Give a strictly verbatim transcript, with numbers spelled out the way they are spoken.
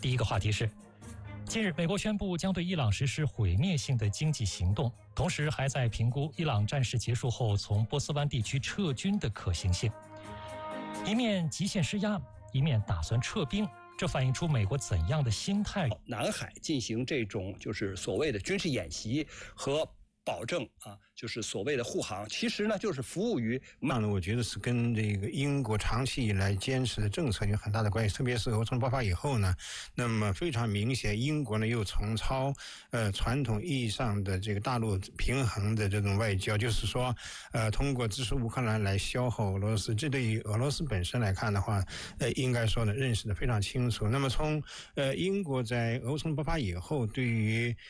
第一个话题是，近日美国宣布将对伊朗实施毁灭性的经济行动，同时还在评估伊朗战事结束后从波斯湾地区撤军的可行性。一面极限施压，一面打算撤兵，这反映出美国怎样的心态？ 南海进行这种就是所谓的军事演习和保证啊，就是所谓的护航，其实呢就是服务于。 那呢，我觉得是跟这个英国长期以来坚持的政策有很大的关系，特别是俄冲爆发以后呢，那么非常明显，英国呢又重操呃传统意义上的这个大陆平衡的这种外交，就是说呃通过支持乌克兰来消耗俄罗斯，这对于俄罗斯本身来看的话，呃应该说呢认识的非常清楚。那么从呃英国在俄冲爆发以后，对于